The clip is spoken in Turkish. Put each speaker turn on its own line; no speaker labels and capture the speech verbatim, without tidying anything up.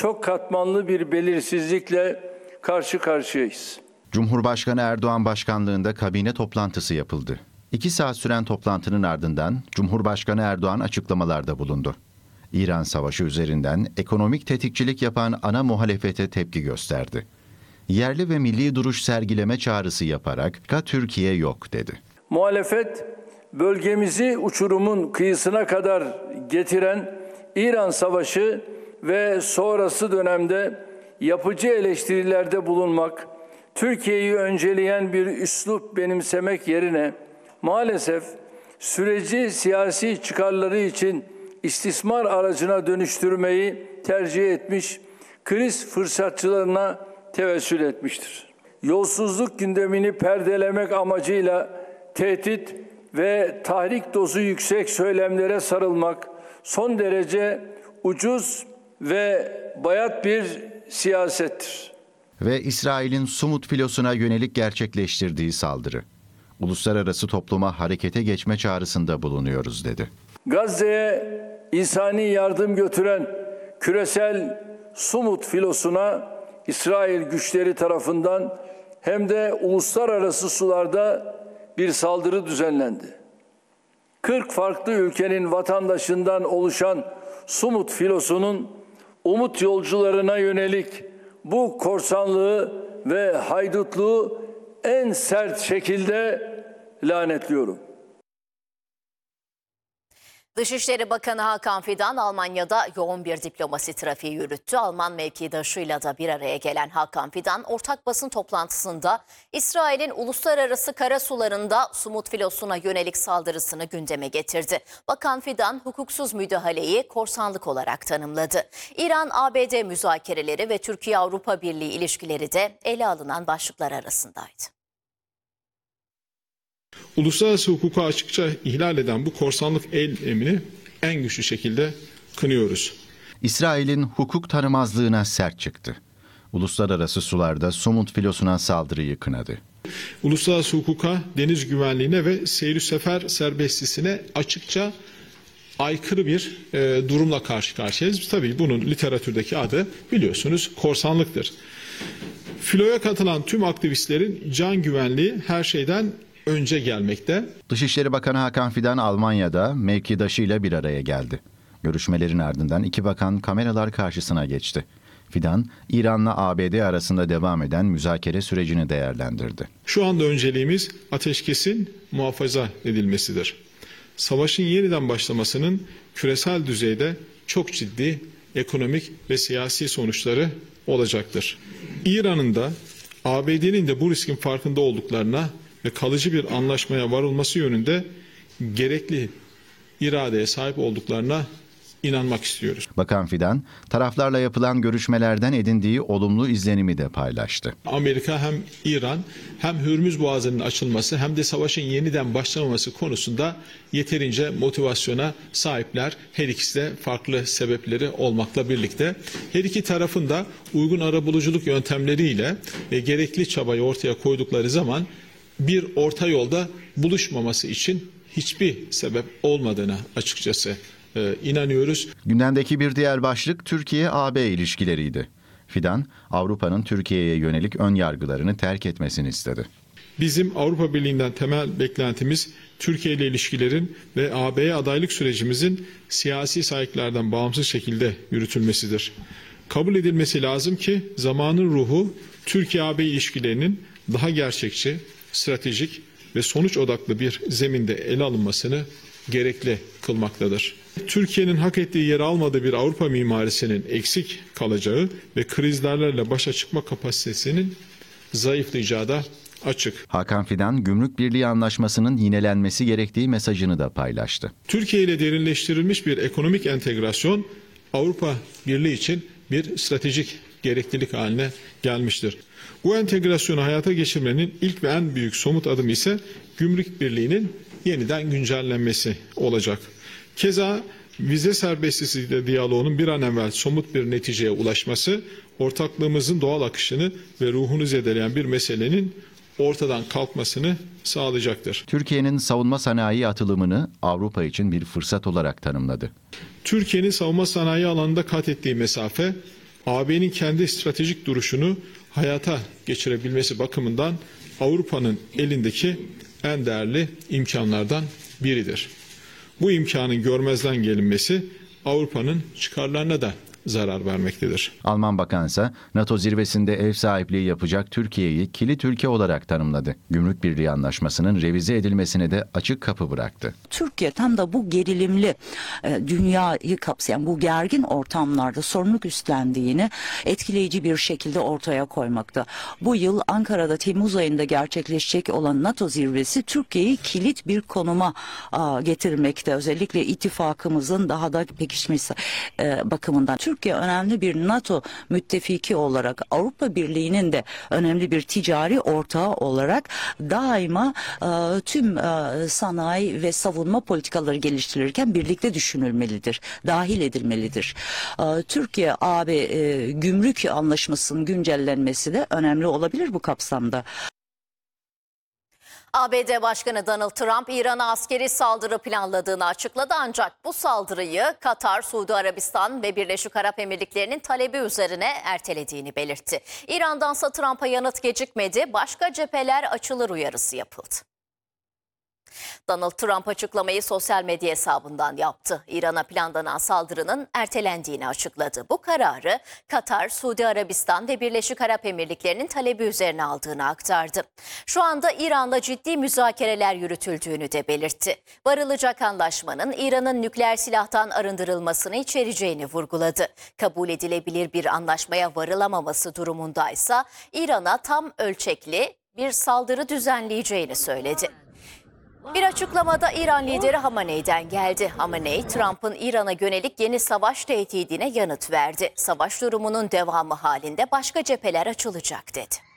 çok katmanlı bir belirsizlikle karşı karşıyayız.
Cumhurbaşkanı Erdoğan başkanlığında kabine toplantısı yapıldı. İki saat süren toplantının ardından Cumhurbaşkanı Erdoğan açıklamalarda bulundu. İran Savaşı üzerinden ekonomik tetikçilik yapan ana muhalefete tepki gösterdi. Yerli ve milli duruş sergileme çağrısı yaparak Türkiye yok dedi.
Muhalefet bölgemizi uçurumun kıyısına kadar getiren İran Savaşı ve sonrası dönemde yapıcı eleştirilerde bulunmak, Türkiye'yi önceleyen bir üslup benimsemek yerine maalesef süreci siyasi çıkarları için istismar aracına dönüştürmeyi tercih etmiş, kriz fırsatçılarına tevessül etmiştir. Yolsuzluk gündemini perdelemek amacıyla tehdit ve tahrik dozu yüksek söylemlere sarılmak son derece ucuz ve bayat bir siyasettir.
Ve İsrail'in Sumut filosuna yönelik gerçekleştirdiği saldırı. Uluslararası topluma harekete geçme çağrısında bulunuyoruz dedi.
Gazze'ye insani yardım götüren küresel Sumut filosuna İsrail güçleri tarafından hem de uluslararası sularda bir saldırı düzenlendi. kırk farklı ülkenin vatandaşından oluşan Sumut filosunun umut yolcularına yönelik bu korsanlığı ve haydutluğu en sert şekilde lanetliyorum.
Dışişleri Bakanı Hakan Fidan Almanya'da yoğun bir diplomasi trafiği yürüttü. Alman mevkidaşıyla da bir araya gelen Hakan Fidan ortak basın toplantısında İsrail'in uluslararası karasularında Sumut filosuna yönelik saldırısını gündeme getirdi. Bakan Fidan hukuksuz müdahaleyi korsanlık olarak tanımladı. İran-A B D müzakereleri ve Türkiye-Avrupa Birliği ilişkileri de ele alınan başlıklar arasındaydı.
Uluslararası hukuku açıkça ihlal eden bu korsanlık eylemini en güçlü şekilde kınıyoruz.
İsrail'in hukuk tanımazlığına sert çıktı. Uluslararası sularda Sumut filosuna saldırıyı kınadı.
Uluslararası hukuka, deniz güvenliğine ve seyir sefer serbestlisine açıkça aykırı bir e, durumla karşı karşıyayız. Tabii bunun literatürdeki adı biliyorsunuz korsanlıktır. Filoya katılan tüm aktivistlerin can güvenliği her şeyden önce gelmekte.
Dışişleri Bakanı Hakan Fidan Almanya'da mevkidaşıyla bir araya geldi. Görüşmelerin ardından iki bakan kameralar karşısına geçti. Fidan, İran'la A B D arasında devam eden müzakere sürecini değerlendirdi.
Şu anda önceliğimiz ateşkesin muhafaza edilmesidir. Savaşın yeniden başlamasının küresel düzeyde çok ciddi ekonomik ve siyasi sonuçları olacaktır. İran'ın da A B D'nin de bu riskin farkında olduklarına ve kalıcı bir anlaşmaya varılması yönünde gerekli iradeye sahip olduklarına inanmak istiyoruz.
Bakan Fidan, taraflarla yapılan görüşmelerden edindiği olumlu izlenimi de paylaştı.
Amerika hem İran hem Hürmüz Boğazı'nın açılması hem de savaşın yeniden başlamaması konusunda yeterince motivasyona sahipler. Her ikisi de farklı sebepleri olmakla birlikte. Her iki tarafın da uygun arabuluculuk yöntemleriyle ve gerekli çabayı ortaya koydukları zaman bir orta yolda buluşmaması için hiçbir sebep olmadığına açıkçası e, inanıyoruz.
Gündemdeki bir diğer başlık Türkiye-A B ilişkileriydi. Fidan, Avrupa'nın Türkiye'ye yönelik ön yargılarını terk etmesini istedi.
Bizim Avrupa Birliği'nden temel beklentimiz Türkiye ile ilişkilerin ve A B'ye adaylık sürecimizin siyasi sahiplerden bağımsız şekilde yürütülmesidir. Kabul edilmesi lazım ki zamanın ruhu Türkiye-A B ilişkilerinin daha gerçekçi, stratejik ve sonuç odaklı bir zeminde ele alınmasını gerekli kılmaktadır. Türkiye'nin hak ettiği yeri almadığı bir Avrupa mimarisinin eksik kalacağı ve krizlerle başa çıkma kapasitesinin zayıflayacağı da açık.
Hakan Fidan, Gümrük Birliği Anlaşması'nın yinelenmesi gerektiği mesajını da paylaştı.
Türkiye ile derinleştirilmiş bir ekonomik entegrasyon Avrupa Birliği için bir stratejik gereklilik haline gelmiştir. Bu entegrasyonu hayata geçirmenin ilk ve en büyük somut adımı ise Gümrük Birliği'nin yeniden güncellenmesi olacak. Keza vize serbestliği diyaloğunun bir an evvel somut bir neticeye ulaşması, ortaklığımızın doğal akışını ve ruhunu zedeleyen bir meselenin ortadan kalkmasını sağlayacaktır.
Türkiye'nin savunma sanayi atılımını Avrupa için bir fırsat olarak tanımladı.
Türkiye'nin savunma sanayi alanında kat ettiği mesafe, A B'nin kendi stratejik duruşunu hayata geçirebilmesi bakımından Avrupa'nın elindeki en değerli imkanlardan biridir. Bu imkanın görmezden gelinmesi Avrupa'nın çıkarlarına da zarar vermektedir.
Alman bakan ise NATO zirvesinde ev sahipliği yapacak Türkiye'yi kilit ülke olarak tanımladı. Gümrük Birliği Anlaşması'nın revize edilmesine de açık kapı bıraktı.
Türkiye tam da bu gerilimli e, dünyayı kapsayan bu gergin ortamlarda sorumluluk üstlendiğini etkileyici bir şekilde ortaya koymakta. Bu yıl Ankara'da Temmuz ayında gerçekleşecek olan NATO zirvesi Türkiye'yi kilit bir konuma a, getirmekte. Özellikle ittifakımızın daha da pekişmesi e, bakımından. Türkiye önemli bir NATO müttefiki olarak, Avrupa Birliği'nin de önemli bir ticari ortağı olarak daima e, tüm e, sanayi ve savunma politikaları geliştirilirken birlikte düşünülmelidir, dahil edilmelidir. E, Türkiye-A B e, gümrük anlaşmasının güncellenmesi de önemli olabilir bu kapsamda.
A B D Başkanı Donald Trump, İran'a askeri saldırı planladığını açıkladı ancak bu saldırıyı Katar, Suudi Arabistan ve Birleşik Arap Emirlikleri'nin talebi üzerine ertelediğini belirtti. İran'dansa Trump'a yanıt gecikmedi, başka cepheler açılır uyarısı yapıldı. Donald Trump açıklamayı sosyal medya hesabından yaptı. İran'a planlanan saldırının ertelendiğini açıkladı. Bu kararı Katar, Suudi Arabistan ve Birleşik Arap Emirlikleri'nin talebi üzerine aldığını aktardı. Şu anda İran'la ciddi müzakereler yürütüldüğünü de belirtti. Varılacak anlaşmanın İran'ın nükleer silahtan arındırılmasını içereceğini vurguladı. Kabul edilebilir bir anlaşmaya varılamaması durumundaysa İran'a tam ölçekli bir saldırı düzenleyeceğini söyledi. Bir açıklamada İran lideri Hamenei'den geldi. Hamenei, Trump'ın İran'a yönelik yeni savaş tehdidine yanıt verdi. Savaş durumunun devamı halinde başka cepheler açılacak dedi.